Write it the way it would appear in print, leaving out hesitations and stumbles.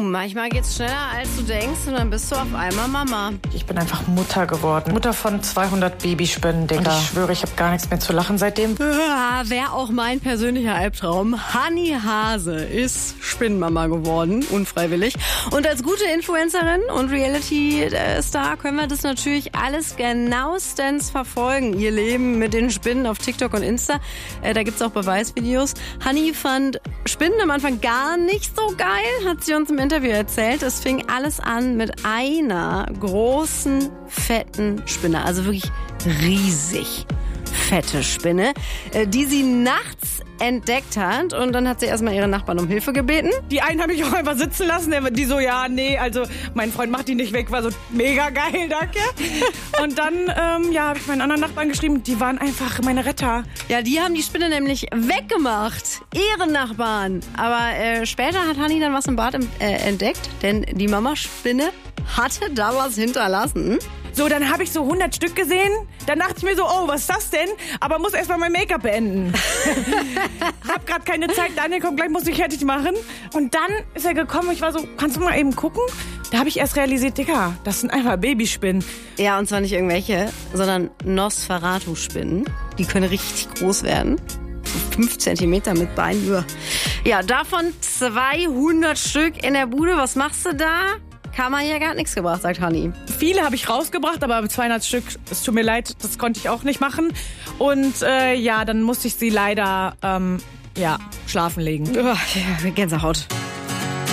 manchmal geht's schneller, als du denkst und dann bist du auf einmal Mama. Ich bin einfach Mutter geworden. Mutter von 200 Babyspinnen. Und ich schwöre, ich habe gar nichts mehr zu lachen seitdem. Wäre auch mein persönlicher Albtraum. Hanni Haase ist Spinnenmama geworden, unfreiwillig. Und als gute Influencerin und Reality-Star können wir das natürlich alles genauestens verfolgen. Ihr Leben mit den Spinnen auf TikTok und Insta. Da gibt's auch Beweisvideos. Hanni fand Spinnen am Anfang gar nicht so geil, hat sie uns im Interview erzählt. Es fing alles an mit einer großen, fetten Spinne. Also wirklich riesig fette Spinne, die sie nachts entdeckt hat. Und dann hat sie erstmal ihre Nachbarn um Hilfe gebeten. Die einen haben mich auch einfach sitzen lassen. Die so, ja, nee, also mein Freund macht die nicht weg. War so, mega geil, danke. Und dann, habe ich meinen anderen Nachbarn geschrieben. Die waren einfach meine Retter. Ja, die haben die Spinne nämlich weggemacht. Ihre Nachbarn. Aber später hat Hanni dann was im Bad entdeckt. Denn die Mama-Spinne hatte da was hinterlassen. So, dann habe ich so 100 Stück gesehen. Dann dachte ich mir so, oh, was ist das denn? Aber muss erstmal mein Make-up beenden. Hab grad keine Zeit. Daniel kommt gleich, muss ich fertig machen. Und dann ist er gekommen. Ich war so, kannst du mal eben gucken? Da habe ich erst realisiert, Digga, das sind einfach Babyspinnen. Ja, und zwar nicht irgendwelche, sondern Nosferatu-Spinnen. Die können richtig groß werden. 5 Zentimeter mit Beinen. Ja, davon 200 Stück in der Bude. Was machst du da? Kammer hier gar nichts gebracht, sagt Hanni. Viele habe ich rausgebracht, aber 200 Stück, es tut mir leid, das konnte ich auch nicht machen. Und dann musste ich sie leider schlafen legen. Gänsehaut.